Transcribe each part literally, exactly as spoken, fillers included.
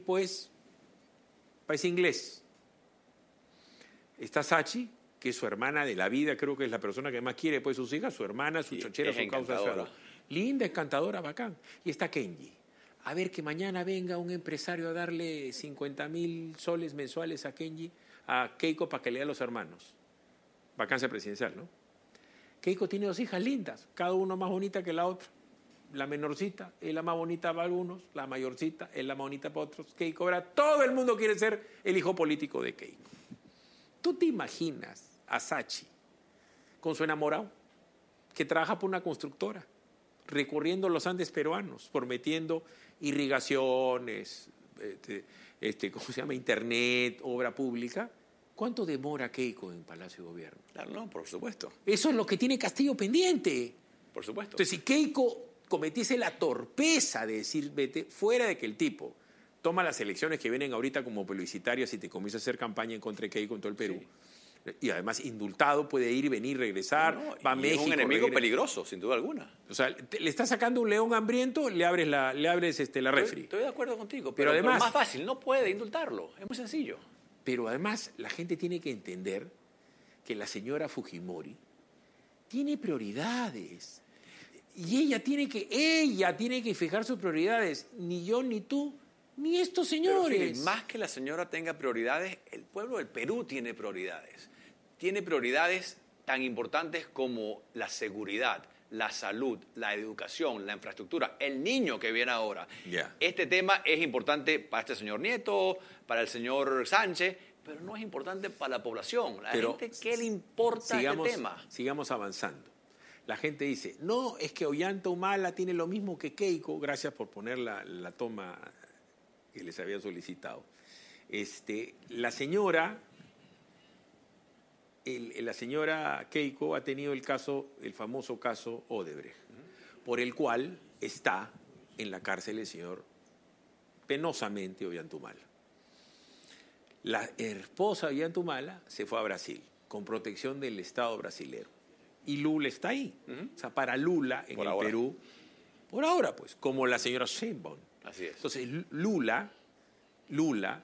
tipo es, parece inglés. Está Sachi, que es su hermana de la vida, creo que es la persona que más quiere pues sus hijas, su hermana, su sí, chochera, su causa. Su linda, encantadora, bacán. Y está Kenji. A ver, que mañana venga un empresario a darle cincuenta mil soles mensuales a Kenji, a Keiko, para que le dé a los hermanos. Vacancia presidencial, ¿no? Keiko tiene dos hijas lindas, cada una más bonita que la otra. La menorcita es la más bonita para algunos, la mayorcita es la más bonita para otros. Keiko, ahora todo el mundo quiere ser el hijo político de Keiko. ¿Tú te imaginas a Sachi con su enamorado, que trabaja por una constructora, recorriendo los Andes peruanos, prometiendo irrigaciones, este, este, ¿cómo se llama? Internet, obra pública? ¿Cuánto demora Keiko en Palacio de Gobierno? Claro, no, por supuesto. Eso es lo que tiene Castillo pendiente. Por supuesto. Entonces, si Keiko cometiese la torpeza de decir, vete, fuera de que el tipo toma las elecciones que vienen ahorita como publicitarias y te comienza a hacer campaña en contra de Keiko en todo el Perú, sí. Y además indultado, puede ir, venir, regresar, no, no, va a México. Es un enemigo regresa. peligroso, sin duda alguna. O sea, te, le está sacando un león hambriento, le abres la, le abres este, la refri. Estoy, estoy de acuerdo contigo, pero, pero además, pero más fácil, no puede indultarlo, es muy sencillo. Pero además la gente tiene que entender que la señora Fujimori tiene prioridades. Y ella tiene que, ella tiene que fijar sus prioridades. Ni yo, ni tú, ni estos señores. Pero, Philip, más que la señora tenga prioridades, el pueblo del Perú tiene prioridades. Tiene prioridades tan importantes como la seguridad, la salud, la educación, la infraestructura, el niño que viene ahora. Yeah. Este tema es importante para este señor Nieto, para el señor Sánchez, pero no es importante para la población. La pero gente, ¿qué le importa sigamos, este tema? Sigamos avanzando. La gente dice, no, es que Ollanta Humala tiene lo mismo que Keiko, gracias por poner la, la toma que les había solicitado. Este, la señora, el, la señora Keiko ha tenido el caso, el famoso caso Odebrecht, por el cual está en la cárcel el señor penosamente Ollanta Humala. La esposa de Ollanta Humala se fue a Brasil con protección del Estado brasilero. Y Lula está ahí. Uh-huh. O sea, para Lula en por el ahora. Perú, por ahora, pues, como la señora Sheinbaum. Así es. Entonces, Lula, Lula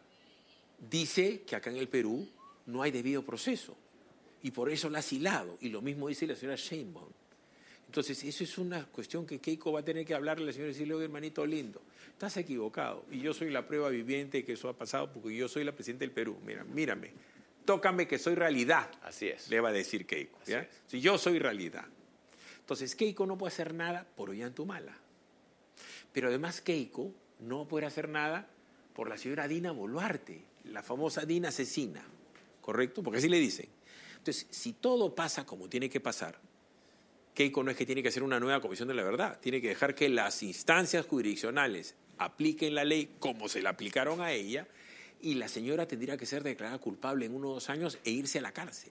dice que acá en el Perú no hay debido proceso. Y por eso la ha asilado. Y lo mismo dice la señora Sheinbaum. Entonces, eso es una cuestión que Keiko va a tener que hablarle a la señora y decirle, hermanito lindo, estás equivocado. Y yo soy la prueba viviente de que eso ha pasado porque yo soy la presidenta del Perú. Mira, mírame. Tócame que soy realidad. Así es. Le va a decir Keiko. ¿Ya? Si yo soy realidad. Entonces, Keiko no puede hacer nada por Ollanta Humala. Pero además Keiko no puede hacer nada por la señora Dina Boluarte, la famosa Dina asesina. ¿Correcto? Porque así le dicen. Entonces, si todo pasa como tiene que pasar, Keiko no es que tiene que hacer una nueva comisión de la verdad. Tiene que dejar que las instancias jurisdiccionales apliquen la ley como se la aplicaron a ella. Y la señora tendría que ser declarada culpable en uno o dos años e irse a la cárcel.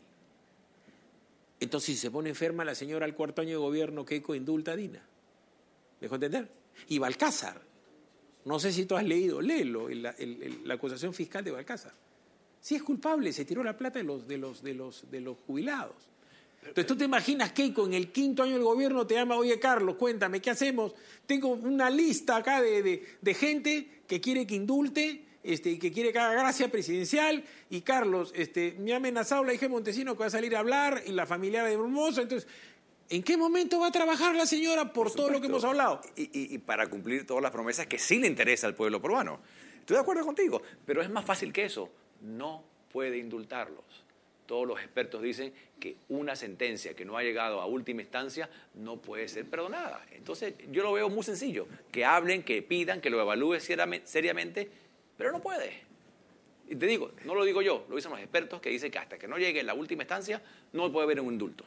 Entonces, si se pone enferma la señora al cuarto año de gobierno, Keiko indulta a Dina. ¿Me dejó entender? Y Balcázar. No sé si tú has leído, léelo, el, el, el, la acusación fiscal de Balcázar. Sí es culpable, se tiró la plata de los, de los, de los, de los jubilados. Entonces, tú te imaginas, Keiko, en el quinto año del gobierno te llama, oye, Carlos, cuéntame, ¿qué hacemos? Tengo una lista acá de, de, de gente que quiere que indulte, Este, que quiere que haga gracia presidencial, y Carlos, este, me ha amenazado la hija de Montesino que va a salir a hablar, y la familiar de Hermosa. Entonces, ¿en qué momento va a trabajar la señora por, por todo lo que hemos hablado? Y, y, y para cumplir todas las promesas que sí le interesa al pueblo peruano. Estoy de acuerdo contigo, pero es más fácil que eso. No puede indultarlos. Todos los expertos dicen que una sentencia que no ha llegado a última instancia no puede ser perdonada. Entonces, yo lo veo muy sencillo. Que hablen, que pidan, que lo evalúe seriamente, pero no puede. Y te digo, no lo digo yo, lo dicen los expertos que dicen que hasta que no llegue la última instancia no puede haber un indulto.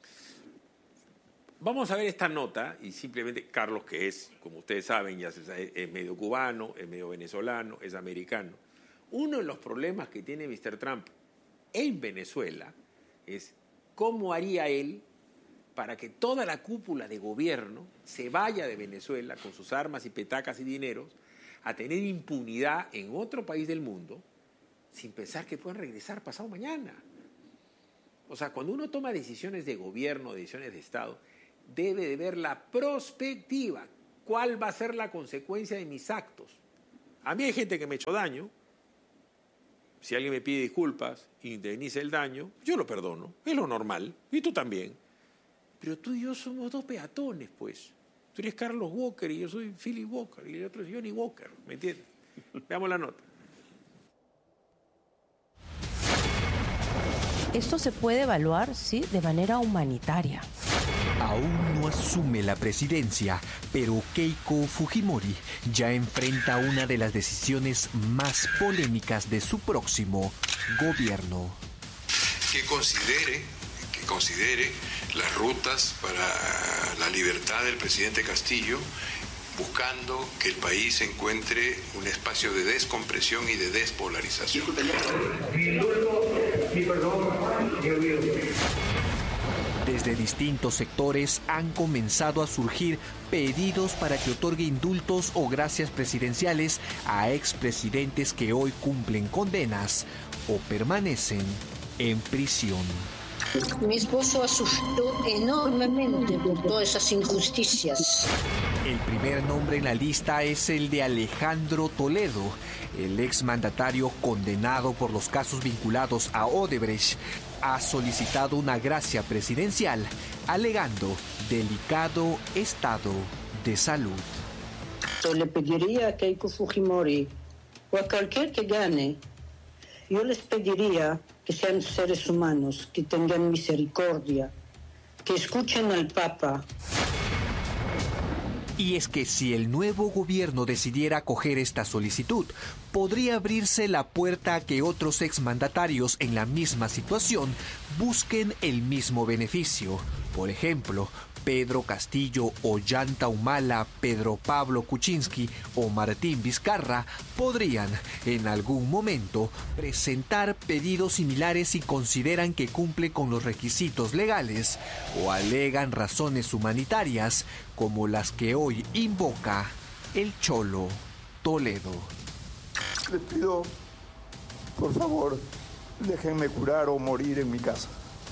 Vamos a ver esta nota y simplemente Carlos, que es, como ustedes saben, ya se sabe, es medio cubano, es medio venezolano, es americano. Uno de los problemas que tiene mister Trump en Venezuela es cómo haría él para que toda la cúpula de gobierno se vaya de Venezuela con sus armas y petacas y dineros a tener impunidad en otro país del mundo sin pensar que puedan regresar pasado mañana. O sea, cuando uno toma decisiones de gobierno, decisiones de Estado, debe de ver la prospectiva. ¿Cuál va a ser la consecuencia de mis actos? A mí hay gente que me ha hecho daño. Si alguien me pide disculpas, indemniza el daño, yo lo perdono. Es lo normal. Y tú también. Pero tú y yo somos dos peatones, pues. Tú eres Carlos Walker y yo soy Philip Walker. Y el otro es Johnny Walker. ¿Me entiendes? Veamos la nota. Esto se puede evaluar, sí, de manera humanitaria. Aún no asume la presidencia, pero Keiko Fujimori ya enfrenta una de las decisiones más polémicas de su próximo gobierno. Que considere, que considere las rutas para la libertad del presidente Castillo, buscando que el país encuentre un espacio de descompresión y de despolarización. Desde distintos sectores han comenzado a surgir pedidos para que otorgue indultos o gracias presidenciales a expresidentes que hoy cumplen condenas o permanecen en prisión. Mi esposo asustó enormemente por todas esas injusticias. El primer nombre en la lista es el de Alejandro Toledo, el exmandatario condenado por los casos vinculados a Odebrecht. Ha solicitado una gracia presidencial, alegando delicado estado de salud. Yo le pediría a Keiko Fujimori o a cualquier que gane, yo les pediría que sean seres humanos, que tengan misericordia, que escuchen al Papa. Y es que si el nuevo gobierno decidiera acoger esta solicitud, podría abrirse la puerta a que otros exmandatarios en la misma situación busquen el mismo beneficio. Por ejemplo, Pedro Castillo, Ollanta Humala, Pedro Pablo Kuczynski o Martín Vizcarra podrían, en algún momento, presentar pedidos similares si consideran que cumple con los requisitos legales o alegan razones humanitarias como las que hoy invoca el Cholo Toledo. Les pido, por favor, déjenme curar o morir en mi casa.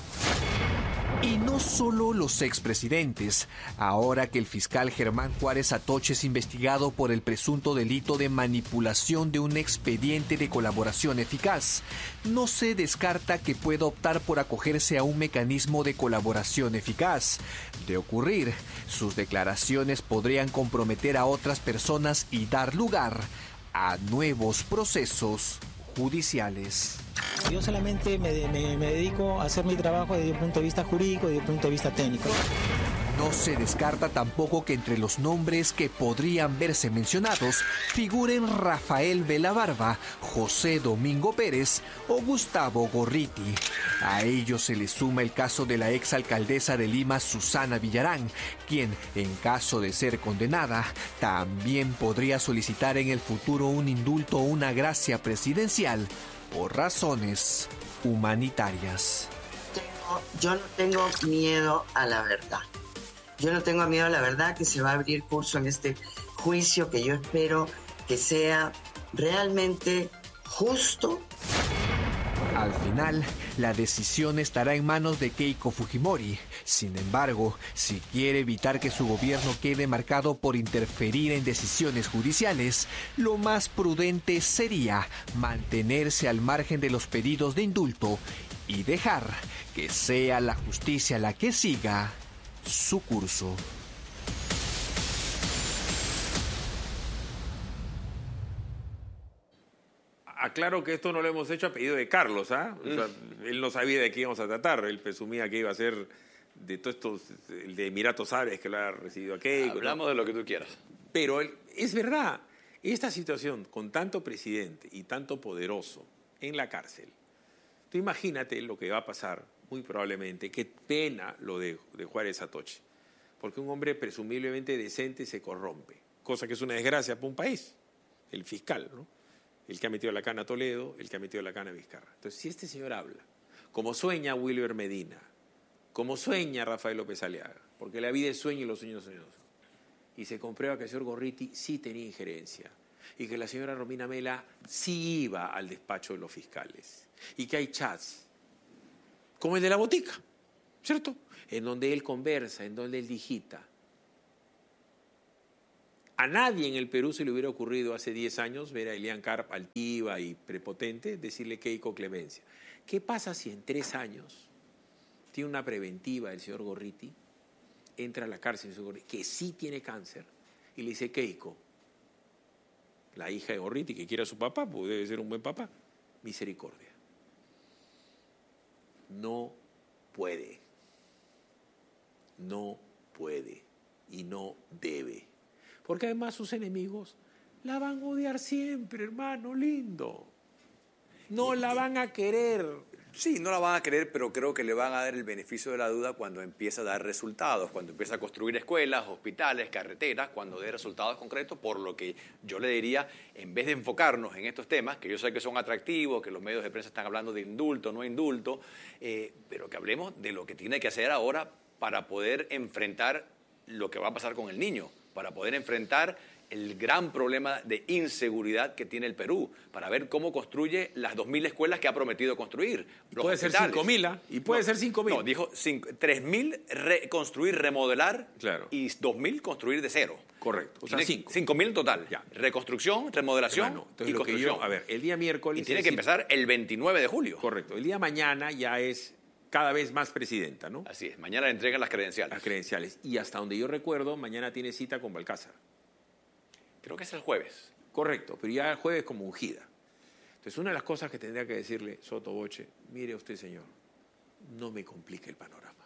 Y no solo los expresidentes. Ahora que el fiscal Germán Juárez Atoche es investigado por el presunto delito de manipulación de un expediente de colaboración eficaz, no se descarta que pueda optar por acogerse a un mecanismo de colaboración eficaz. De ocurrir, sus declaraciones podrían comprometer a otras personas y dar lugar a nuevos procesos judiciales. Yo solamente me, me, me dedico a hacer mi trabajo desde un punto de vista jurídico y desde un punto de vista técnico. No se descarta tampoco que entre los nombres que podrían verse mencionados figuren Rafael Velabarba, José Domingo Pérez o Gustavo Gorriti. A ellos se le suma el caso de la exalcaldesa de Lima, Susana Villarán, quien, en caso de ser condenada, también podría solicitar en el futuro un indulto o una gracia presidencial por razones humanitarias. Tengo, yo no tengo miedo a la verdad. Yo no tengo miedo a la verdad que se va a abrir curso en este juicio que yo espero que sea realmente justo. Al final, la decisión estará en manos de Keiko Fujimori. Sin embargo, si quiere evitar que su gobierno quede marcado por interferir en decisiones judiciales, lo más prudente sería mantenerse al margen de los pedidos de indulto y dejar que sea la justicia la que siga su curso. Aclaro que esto no lo hemos hecho a pedido de Carlos, ¿ah? ¿eh? O sea, mm. Él no sabía de qué íbamos a tratar, él presumía que iba a ser de todos estos, el de Emiratos Árabes que lo ha recibido a Keiko. Hablamos ¿no? de lo que tú quieras. Pero él, es verdad, esta situación con tanto presidente y tanto poderoso en la cárcel, tú imagínate lo que va a pasar, muy probablemente, qué pena lo de, de Juárez Atoche, porque un hombre presumiblemente decente se corrompe, cosa que es una desgracia para un país, el fiscal, ¿no? El que ha metido la cana a Toledo, el que ha metido la cana a Vizcarra. Entonces, si este señor habla, como sueña Wilber Medina, como sueña Rafael López Aliaga, porque la vida es sueño y los sueños son sueños, y se comprueba que el señor Gorriti sí tenía injerencia, y que la señora Romina Mela sí iba al despacho de los fiscales, y que hay chats, como el de la botica, ¿cierto? En donde él conversa, en donde él digita. A nadie en el Perú se le hubiera ocurrido hace diez años ver a Elian Carp altiva y prepotente, decirle Keiko clemencia. ¿Qué pasa si en tres años tiene una preventiva el señor Gorriti, entra a la cárcel el señor Gorriti, que sí tiene cáncer, y le dice Keiko, la hija de Gorriti, que quiere a su papá, pues debe ser un buen papá, misericordia. No puede, no puede y no debe. Porque además sus enemigos la van a odiar siempre, hermano, lindo. No la van a querer. Sí, no la van a querer, pero creo que le van a dar el beneficio de la duda cuando empieza a dar resultados, cuando empieza a construir escuelas, hospitales, carreteras, cuando dé resultados concretos, por lo que yo le diría, en vez de enfocarnos en estos temas, que yo sé que son atractivos, que los medios de prensa están hablando de indulto, no indulto, eh, pero que hablemos de lo que tiene que hacer ahora para poder enfrentar lo que va a pasar con el niño, para poder enfrentar el gran problema de inseguridad que tiene el Perú, para ver cómo construye las dos mil escuelas que ha prometido construir. Puede hospitales. ser cinco mil, ¿ah? Y puede no, ser cinco mil. No, dijo tres mil construir, remodelar, claro. Y dos mil construir de cero. Correcto, o sea, cinco. cinco mil en total. Ya. Reconstrucción, remodelación Hermano, entonces y lo construcción. Que yo, a ver, el día miércoles... Y tiene que empezar el veintinueve de julio. Correcto, el día mañana ya es cada vez más presidenta, ¿no? Así es, mañana le entregan las credenciales. Las credenciales. Y hasta donde yo recuerdo, mañana tiene cita con Balcázar. Creo que es el jueves. Correcto, pero ya el jueves como ungida. Entonces, una de las cosas que tendría que decirle Soto Voce, mire usted, señor, no me complique el panorama.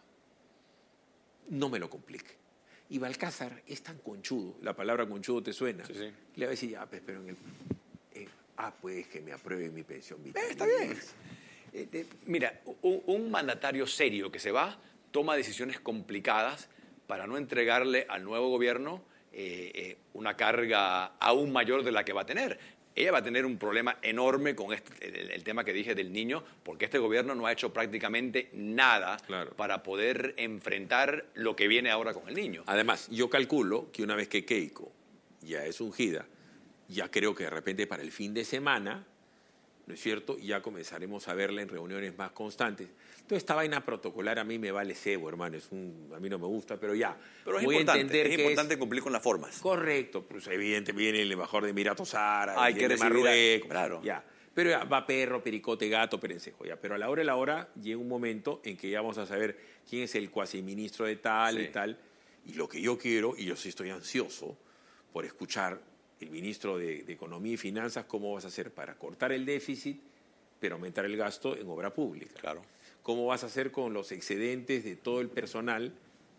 No me lo complique. Y Balcázar es tan conchudo, la palabra conchudo te suena. Sí, sí. Le va a decir, ah, pues, pero en el... En, ah, pues que me apruebe mi pensión vital. Eh, está bien. Eh, eh, mira, un, un mandatario serio que se va toma decisiones complicadas para no entregarle al nuevo gobierno Eh, eh, una carga aún mayor de la que va a tener. Ella va a tener un problema enorme con este, el, el tema que dije del niño, porque este gobierno no ha hecho prácticamente nada claro. para poder enfrentar lo que viene ahora con el niño. Además, yo calculo que una vez que Keiko ya es ungida, ya creo que de repente para el fin de semana, ¿no es cierto?, ya comenzaremos a verla en reuniones más constantes. Toda esta vaina protocolar a mí me vale cebo, hermano, es un, a mí no me gusta, pero ya. Pero es voy importante, a entender es que importante es, cumplir con las formas. Correcto, pues evidente, viene el embajador de Emiratos Árabes, Hay que de recibir Marruecos, a, claro. ya. Pero ya, va perro, pericote, gato, perencejo, ya. Pero a la hora de la hora llega un momento en que ya vamos a saber quién es el cuasiministro de tal sí. y tal. Y lo que yo quiero, y yo sí estoy ansioso por escuchar el ministro de, de Economía y Finanzas, cómo vas a hacer para cortar el déficit, pero aumentar el gasto en obra pública. Claro. ¿Cómo vas a hacer con los excedentes de todo el personal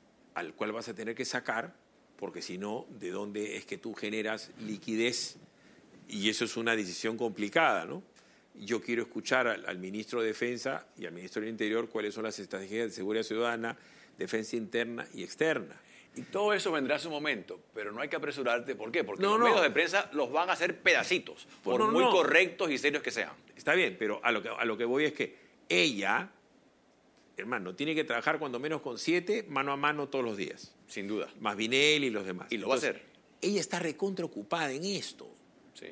al cual vas a tener que sacar? Porque si no, ¿de dónde es que tú generas liquidez? Y eso es una decisión complicada, ¿no? Yo quiero escuchar al, al ministro de Defensa y al ministro del Interior cuáles son las estrategias de seguridad ciudadana, defensa interna y externa. Y todo eso vendrá a su momento, pero no hay que apresurarte. ¿Por qué? Porque no, los no. medios de prensa los van a hacer pedacitos, por no, no, muy no. correctos y serios que sean. Está bien, pero a lo que, a lo que voy es que ella, hermano, tiene que trabajar cuando menos con siete, mano a mano todos los días. Sin duda. Más Vinel y los demás. Y lo Entonces, va a hacer. Ella está recontra ocupada en esto. Sí.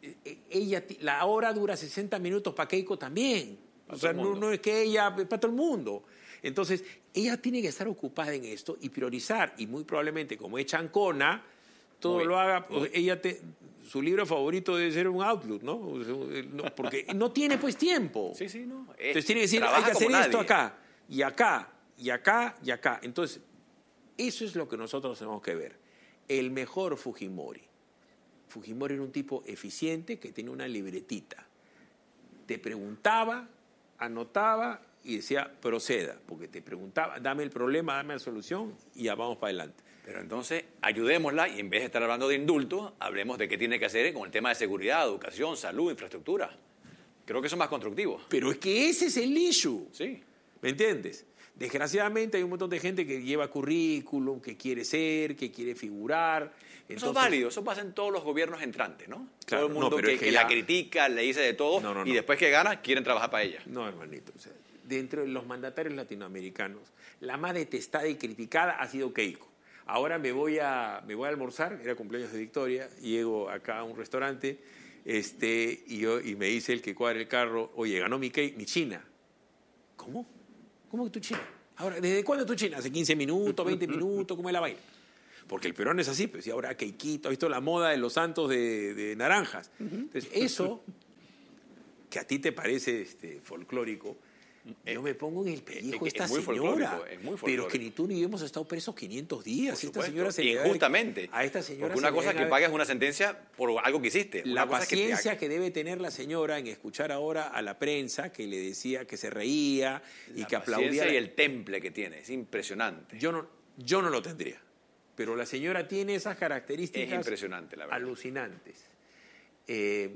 Ella, la hora dura sesenta minutos para Keiko también. Para o sea, todo el no, mundo. no es que ella, para todo el mundo. Entonces, ella tiene que estar ocupada en esto y priorizar. Y muy probablemente, como es chancona, todo Muy, lo haga. muy. Ella te, su libro favorito debe ser un Outlook, ¿no? No, porque no tiene pues tiempo. Sí, sí, no. Eh, Entonces tiene que decir, trabaja hay que hacer como esto nadie. acá, y acá, y acá, y acá. Entonces, eso es lo que nosotros tenemos que ver. El mejor Fujimori. Fujimori era un tipo eficiente que tenía una libretita. Te preguntaba, anotaba y decía, proceda. Porque te preguntaba, dame el problema, dame la solución y ya vamos para adelante. Pero entonces, ayudémosla y en vez de estar hablando de indultos, hablemos de qué tiene que hacer con el tema de seguridad, educación, salud, infraestructura. Creo que eso es más constructivo. Pero es que ese es el issue. Sí. ¿Me entiendes? Desgraciadamente hay un montón de gente que lleva currículum, que quiere ser, que quiere figurar. Eso Entonces, es válido, eso pasa en todos los gobiernos entrantes, ¿no? Claro, todo el mundo no, pero que, es que que ya- la critica, le dice de todo, No, no, y no. después que gana, quieren trabajar para ella. No, hermanito. O sea, dentro de los mandatarios latinoamericanos, la más detestada y criticada ha sido Keiko. Ahora me voy a, me voy a almorzar, era cumpleaños de Victoria, y llego acá a un restaurante este, y, yo, y me dice el que cuadra el carro, oye, ganó mi, Keiko, mi China. ¿Cómo? ¿Cómo que tu China? Ahora, ¿desde cuándo tu China? ¿Hace quince minutos, veinte minutos? ¿Cómo es la vaina? Porque el peruano es así, pues, y ahora Keikito, ha visto la moda de los santos de, de naranjas. Entonces, eso, que a ti te parece este, folclórico, eh, yo me pongo en el pellejo de esta es muy señora. Es muy pero que ni tú ni yo hemos estado presos quinientos días. Esta señora se Injustamente. A esta señora porque una cosa es que pagas una sentencia por algo que hiciste. La una paciencia cosa que, que debe tener la señora en escuchar ahora a la prensa que le decía que se reía y la que aplaudía. Y el temple que tiene, es impresionante. Yo no, yo no lo tendría. Pero la señora tiene esas características es impresionante, la verdad. Alucinantes. Eh,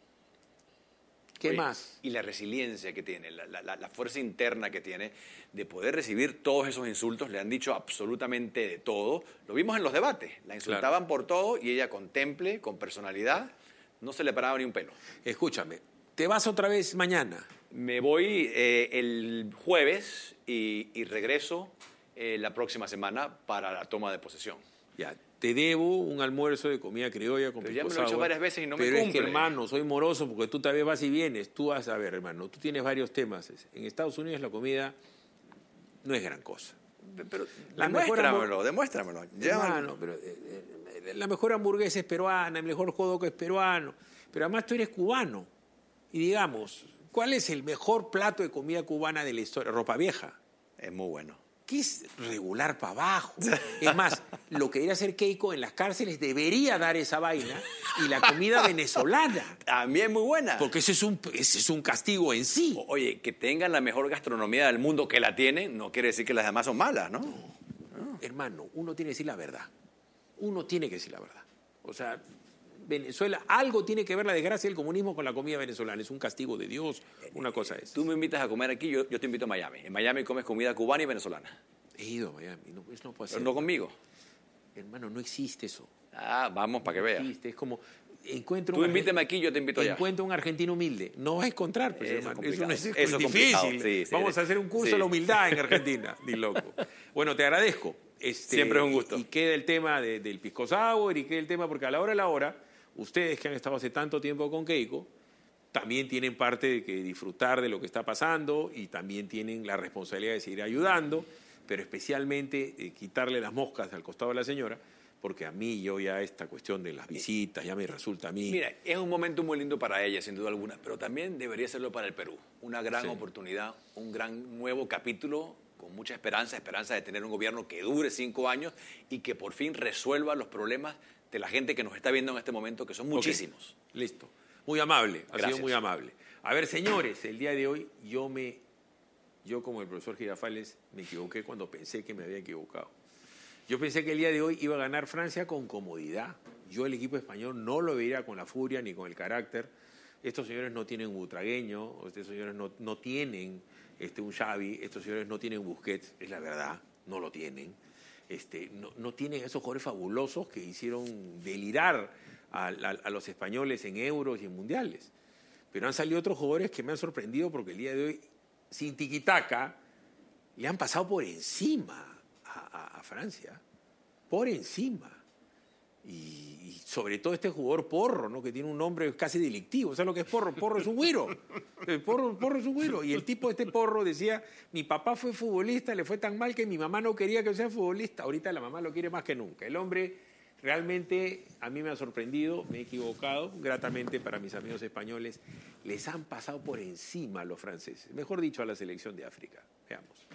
¿Qué Oye, más? Y la resiliencia que tiene, la, la, la fuerza interna que tiene de poder recibir todos esos insultos. Le han dicho absolutamente de todo. Lo vimos en los debates. La insultaban claro. por todo y ella con temple, con personalidad, no se le paraba ni un pelo. Escúchame, ¿te vas otra vez mañana? Me voy eh, el jueves y, y regreso eh, la próxima semana para la toma de posesión. Ya. Te debo un almuerzo de comida criolla con Pero ya me lo he sour, hecho varias veces y no me pero cumple. Es que, hermano, soy moroso porque tú tal vez vas y vienes. Tú vas a ver, hermano, tú tienes varios temas. En Estados Unidos la comida no es gran cosa. Pero la demuéstramelo, demuéstramelo. Hermano, pero eh, eh, la mejor hamburguesa es peruana, el mejor hot dog es peruano. Pero además tú eres cubano. Y digamos, ¿cuál es el mejor plato de comida cubana de la historia? Ropa vieja. Es muy bueno. Que es regular para abajo. Es más, lo que debería hacer Keiko en las cárceles debería dar esa vaina y la comida venezolana. También muy buena. Porque ese es un, ese es un castigo en sí. Oye, que tengan la mejor gastronomía del mundo que la tienen, no quiere decir que las demás son malas, ¿no? No. no. Hermano, uno tiene que decir la verdad. Uno tiene que decir la verdad. O sea, Venezuela, algo tiene que ver la desgracia del comunismo con la comida venezolana. Es un castigo de Dios, una cosa es. Tú me invitas a comer aquí, yo, yo te invito a Miami. En Miami comes comida cubana y venezolana. He ido a Miami, no, eso no puede ser. Pero no conmigo. Hermano, no existe eso. Ah, vamos para que veas. No existe, es como... Encuentro Tú un invíteme aquí, yo te invito allá. Encuentro un argentino humilde. No vas a encontrar, pues, eso hermano. Es eso no es, eso es difícil. Sí, sí, Vamos sí. a hacer un curso sí. de la humildad en Argentina. Ni loco. Bueno, te agradezco. Este, Siempre es un gusto. Y, y queda el tema de, del pisco sour y queda el tema, porque a la hora de la hora, ustedes que han estado hace tanto tiempo con Keiko, también tienen parte de que disfrutar de lo que está pasando y también tienen la responsabilidad de seguir ayudando, pero especialmente eh, quitarle las moscas al costado de la señora, porque a mí yo ya esta cuestión de las visitas ya me resulta a mí... Mira, es un momento muy lindo para ella, sin duda alguna, pero también debería serlo para el Perú. Una gran sí. oportunidad, un gran nuevo capítulo, con mucha esperanza, esperanza de tener un gobierno que dure cinco años y que por fin resuelva los problemas de la gente que nos está viendo en este momento, que son muchísimos. Okay. Listo. Muy amable, ha Gracias. sido muy amable. A ver, señores, el día de hoy yo me, yo como el profesor Girafales me equivoqué cuando pensé que me había equivocado. Yo pensé que el día de hoy iba a ganar Francia con comodidad. Yo el equipo español no lo vería con la furia ni con el carácter. Estos señores no tienen un butragueño, estos señores no, no tienen este, un Xavi, estos señores no tienen un Busquets, es la verdad, no lo tienen. Este, no, no tienen esos jugadores fabulosos que hicieron delirar a, a, a los españoles en euros y en mundiales. Pero han salido otros jugadores que me han sorprendido porque el día de hoy, sin tiquitaca, le han pasado por encima a, a, a Francia. Por encima. Y, y sobre todo este jugador Porro, ¿no? Que tiene un nombre casi delictivo. ¿Sabes lo que es Porro? Porro es un güiro. Porro, Porro es un güiro. Y el tipo de este Porro decía, mi papá fue futbolista, le fue tan mal que mi mamá no quería que sea futbolista. Ahorita la mamá lo quiere más que nunca. El hombre realmente a mí me ha sorprendido, me he equivocado, gratamente para mis amigos españoles. Les han pasado por encima a los franceses. Mejor dicho, a la selección de África. Veamos.